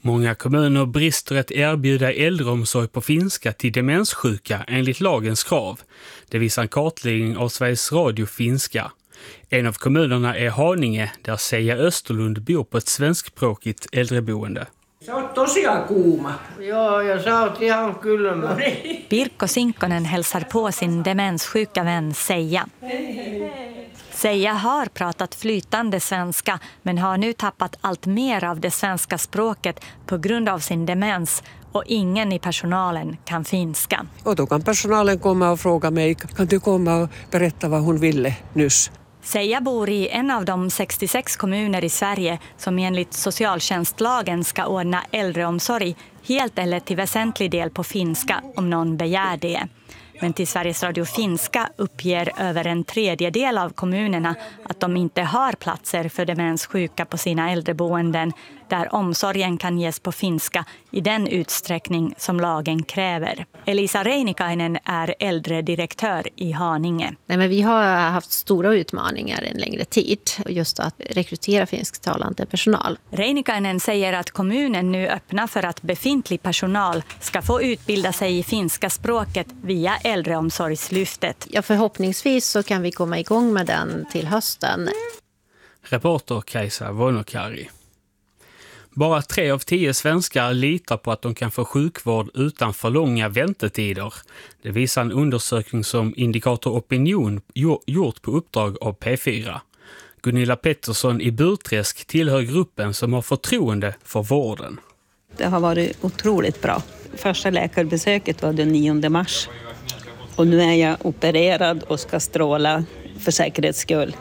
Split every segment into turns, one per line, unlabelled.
Många kommuner brister att erbjuda äldreomsorg på finska till demenssjuka enligt lagens krav. Det visar en kartläggning av Sveriges Radio finska. En av kommunerna är Haninge, där Seija Österlund bor på ett svenskspråkigt äldreboende.
Se on tosiaan kuuma.
Joo, ja sä oot ihan kylmä.
Pirkko Sinkkonen hälsar på sin demenssjuka vän Seija. Seija har pratat flytande svenska men har nu tappat allt mer av det svenska språket på grund av sin demens och ingen i personalen kan finska.
Och då kan personalen komma och fråga mig, kan du komma och berätta vad hon ville nyss?
Seija bor i en av de 66 kommuner i Sverige som enligt socialtjänstlagen ska ordna äldreomsorg helt eller till väsentlig del på finska om någon begär det. Men till Sveriges Radio finska uppger över en tredjedel av kommunerna att de inte har platser för demenssjuka på sina äldreboenden där omsorgen kan ges på finska i den utsträckning som lagen kräver. Elisa Reinikainen är äldredirektör i Haninge.
Nej, men vi har haft stora utmaningar en längre tid, just att rekrytera finsktalande personal.
Reinikainen säger att kommunen nu öppnar för att befintlig personal ska få utbilda sig i finska språket via äldreomsorgslyftet.
Ja, förhoppningsvis så kan vi komma igång med den till hösten.
Reporter Kajsa Vonokari. Bara 3 av 10 svenskar litar på att de kan få sjukvård utan för långa väntetider. Det visar en undersökning som Indikator Opinion gjort på uppdrag av P4. Gunilla Pettersson i Burträsk tillhör gruppen som har förtroende för vården.
Det har varit otroligt bra. Första läkarbesöket var den 9 mars. Och nu är jag opererad och ska stråla för säkerhets skull.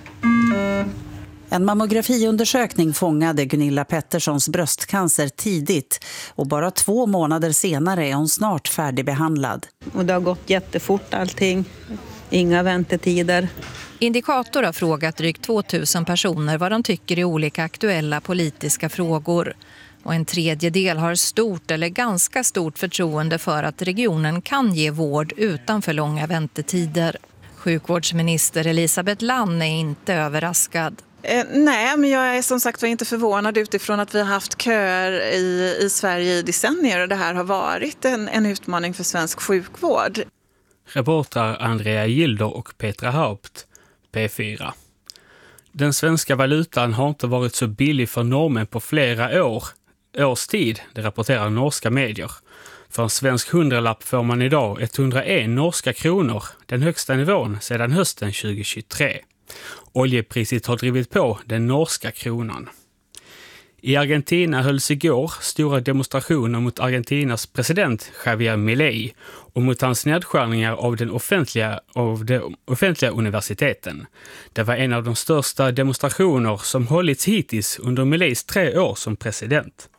En mammografiundersökning fångade Gunilla Petterssons bröstcancer tidigt och bara 2 månader senare är hon snart färdigbehandlad.
Och det har gått jättefort allting, inga väntetider.
Indikator har frågat drygt 2000 personer vad de tycker i olika aktuella politiska frågor. Och en tredjedel har stort eller ganska stort förtroende för att regionen kan ge vård utan för långa väntetider. Sjukvårdsminister Elisabeth Lann är inte överraskad.
Nej, men jag är som sagt inte förvånad utifrån att vi har haft köer i Sverige i decennier och det här har varit en utmaning för svensk sjukvård.
Reporter Andrea Gilder och Petra Haupt, P4. Den svenska valutan har inte varit så billig för normen på flera års tid, det rapporterar norska medier. För en svensk 100-lapp får man idag 101 norska kronor, den högsta nivån sedan hösten 2023. Oljepriset har drivit på den norska kronan. I Argentina hölls igår stora demonstrationer mot Argentinas president Javier Milei och mot hans nedskärningar av de offentliga universiteten. Det var en av de största demonstrationer som hållits hittills under Mileis 3 år som president.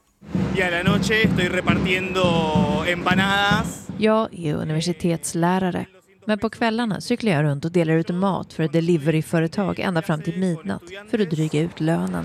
Jag är universitetslärare. Men på kvällarna cyklar jag runt och delar ut mat för ett deliveryföretag ända fram till midnatt för att dryga ut lönen.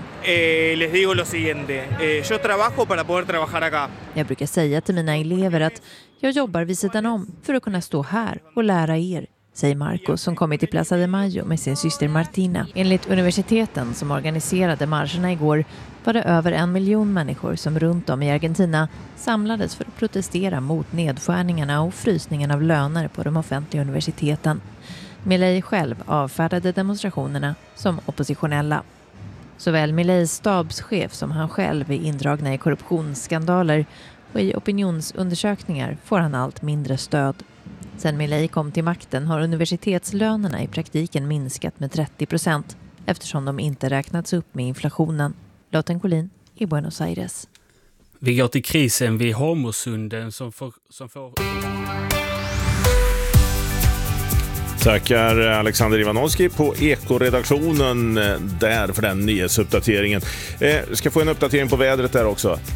Jag brukar säga till mina elever att jag jobbar vid sidan om för att kunna stå här och lära er, säger Marcos som kommit till Plaza de Mayo med sin syster Martina. Enligt universiteten som organiserade marscherna igår var det över 1 miljon människor som runt om i Argentina samlades för att protestera mot nedskärningarna och frysningen av löner på de offentliga universiteten. Milei själv avfärdade demonstrationerna som oppositionella. Såväl Mileis stabschef som han själv är indragna i korruptionsskandaler och i opinionsundersökningar får han allt mindre stöd. Sen Milei kom till makten har universitetslönerna i praktiken minskat med 30% eftersom de inte räknats upp med inflationen. Lotten Collin i Buenos Aires.
Vi går till krisen vid Hormosunden som får...
Tackar Alexander Ivanovski på Eko-redaktionen där för den nyhetsuppdateringen. Ska få en uppdatering på vädret där också.